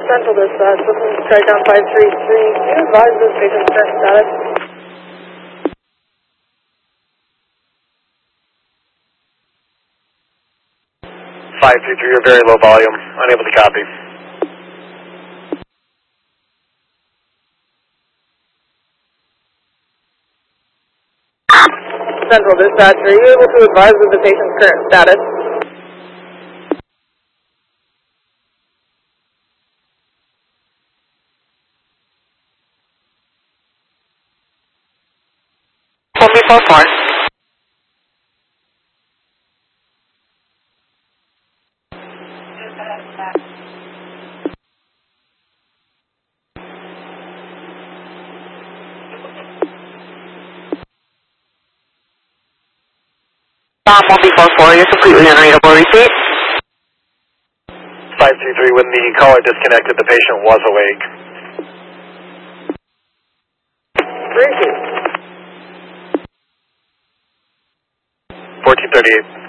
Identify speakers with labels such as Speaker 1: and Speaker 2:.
Speaker 1: Central Dispatch, looking to strike down 533. Can you advise this patient's current status?
Speaker 2: 533, you're very low volume, unable to copy.
Speaker 1: Central Dispatch, are you able to advise of the patient's current status?
Speaker 3: Before 4. Before 4, you're completely unreadable. Repeat.
Speaker 2: 533, when the caller disconnected, the patient was awake.
Speaker 1: Repeat.
Speaker 2: 1438.